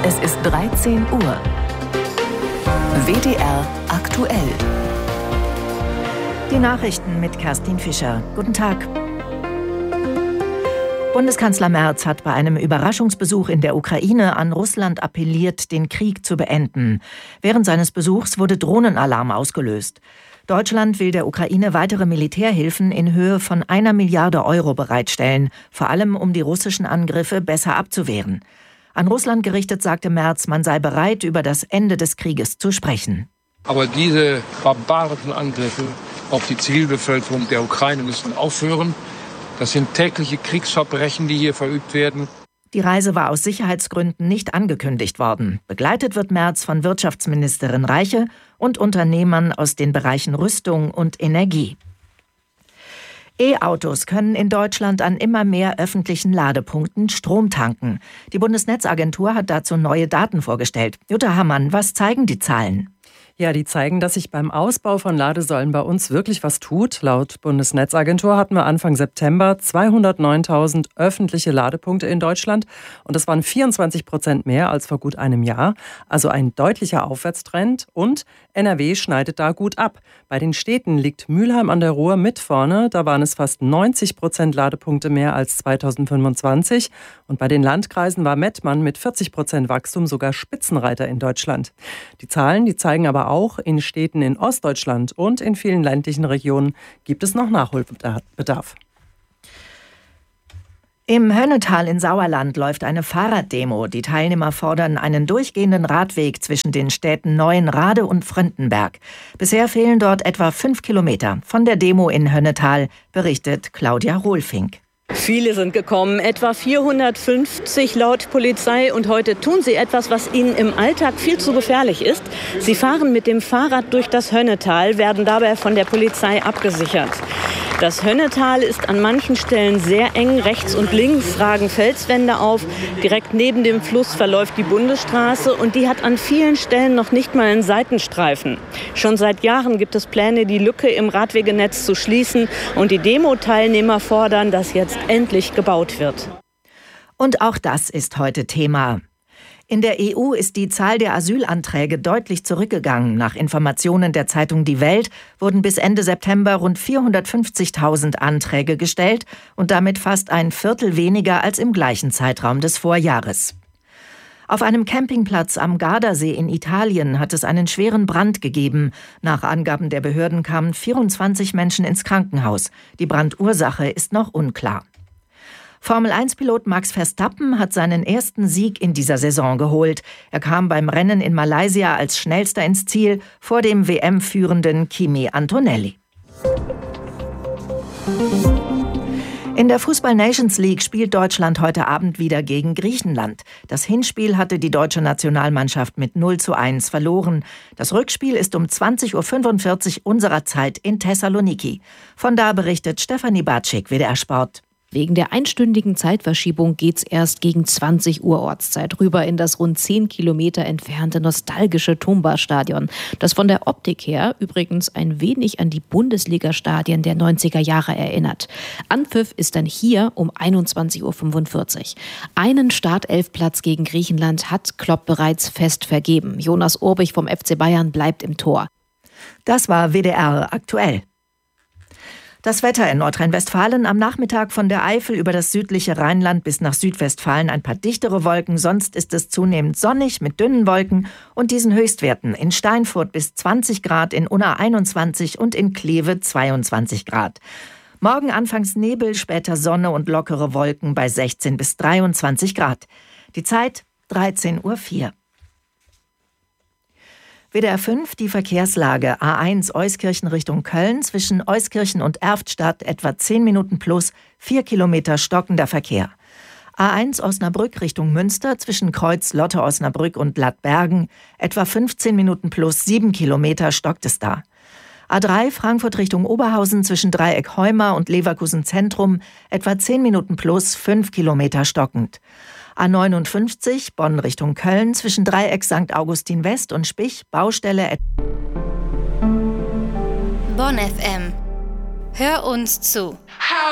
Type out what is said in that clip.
Es ist 13 Uhr. WDR aktuell. Die Nachrichten mit Kerstin Fischer. Guten Tag. Bundeskanzler Merz hat bei einem Überraschungsbesuch in der Ukraine an Russland appelliert, den Krieg zu beenden. Während seines Besuchs wurde Drohnenalarm ausgelöst. Deutschland will der Ukraine weitere Militärhilfen in Höhe von 1 Milliarde Euro bereitstellen, vor allem um die russischen Angriffe besser abzuwehren. An Russland gerichtet sagte Merz, man sei bereit, über das Ende des Krieges zu sprechen. Aber diese barbarischen Angriffe auf die Zivilbevölkerung der Ukraine müssen aufhören. Das sind tägliche Kriegsverbrechen, die hier verübt werden. Die Reise war aus Sicherheitsgründen nicht angekündigt worden. Begleitet wird Merz von Wirtschaftsministerin Reiche und Unternehmern aus den Bereichen Rüstung und Energie. E-Autos können in Deutschland an immer mehr öffentlichen Ladepunkten Strom tanken. Die Bundesnetzagentur hat dazu neue Daten vorgestellt. Jutta Hammann, was zeigen die Zahlen? Ja, die zeigen, dass sich beim Ausbau von Ladesäulen bei uns wirklich was tut. Laut Bundesnetzagentur hatten wir Anfang September 209.000 öffentliche Ladepunkte in Deutschland. Und das waren 24% mehr als vor gut einem Jahr. Also ein deutlicher Aufwärtstrend. Und NRW schneidet da gut ab. Bei den Städten liegt Mülheim an der Ruhr mit vorne. Da waren es fast 90% Ladepunkte mehr als 2025. Und bei den Landkreisen war Mettmann mit 40% Wachstum sogar Spitzenreiter in Deutschland. Die Zahlen, die zeigen aber auch, in Städten in Ostdeutschland und in vielen ländlichen Regionen gibt es noch Nachholbedarf. Im Hönnetal in Sauerland läuft eine Fahrraddemo. Die Teilnehmer fordern einen durchgehenden Radweg zwischen den Städten Neuenrade und Fröndenberg. Bisher fehlen dort etwa 5 Kilometer. Von der Demo in Hönnetal berichtet Claudia Rohlfink. Viele sind gekommen, etwa 450 laut Polizei. Und heute tun sie etwas, was ihnen im Alltag viel zu gefährlich ist. Sie fahren mit dem Fahrrad durch das Hönnetal, werden dabei von der Polizei abgesichert. Das Hönnetal ist an manchen Stellen sehr eng. Rechts und links ragen Felswände auf. Direkt neben dem Fluss verläuft die Bundesstraße und die hat an vielen Stellen noch nicht mal einen Seitenstreifen. Schon seit Jahren gibt es Pläne, die Lücke im Radwegenetz zu schließen. Und die Demo-Teilnehmer fordern, dass jetzt endlich gebaut wird. Und auch das ist heute Thema. In der EU ist die Zahl der Asylanträge deutlich zurückgegangen. Nach Informationen der Zeitung Die Welt wurden bis Ende September rund 450.000 Anträge gestellt und damit fast ein Viertel weniger als im gleichen Zeitraum des Vorjahres. Auf einem Campingplatz am Gardasee in Italien hat es einen schweren Brand gegeben. Nach Angaben der Behörden kamen 24 Menschen ins Krankenhaus. Die Brandursache ist noch unklar. Formel-1-Pilot Max Verstappen hat seinen ersten Sieg in dieser Saison geholt. Er kam beim Rennen in Malaysia als schnellster ins Ziel vor dem WM-führenden Kimi Antonelli. In der Fußball-Nations League spielt Deutschland heute Abend wieder gegen Griechenland. Das Hinspiel hatte die deutsche Nationalmannschaft mit 0:1 verloren. Das Rückspiel ist um 20.45 Uhr unserer Zeit in Thessaloniki. Von da berichtet Stefanie Batschik, WDR Sport. Wegen der einstündigen Zeitverschiebung geht's erst gegen 20 Uhr Ortszeit rüber in das rund 10 Kilometer entfernte nostalgische Tumba-Stadion, das von der Optik her übrigens ein wenig an die Bundesliga-Stadien der 90er Jahre erinnert. Anpfiff ist dann hier um 21.45 Uhr. Einen Startelfplatz gegen Griechenland hat Klopp bereits fest vergeben. Jonas Urbich vom FC Bayern bleibt im Tor. Das war WDR aktuell. Das Wetter in Nordrhein-Westfalen: am Nachmittag von der Eifel über das südliche Rheinland bis nach Südwestfalen ein paar dichtere Wolken. Sonst ist es zunehmend sonnig mit dünnen Wolken und diesen Höchstwerten: in Steinfurt bis 20 Grad, in Unna 21 und in Kleve 22 Grad. Morgen anfangs Nebel, später Sonne und lockere Wolken bei 16 bis 23 Grad. Die Zeit 13:04 Uhr. WDR 5, die Verkehrslage. A1 Euskirchen Richtung Köln, zwischen Euskirchen und Erftstadt etwa 10 Minuten plus, 4 Kilometer stockender Verkehr. A1 Osnabrück Richtung Münster, zwischen Kreuz Lotte Osnabrück und Lattbergen etwa 15 Minuten plus, 7 Kilometer stockt es da. A3 Frankfurt Richtung Oberhausen, zwischen Dreieck Heuma und Leverkusen Zentrum etwa 10 Minuten plus, 5 Kilometer stockend. A59 Bonn Richtung Köln, zwischen Dreieck St. Augustin West und Spich, Baustelle. Bonn FM. Hör uns zu.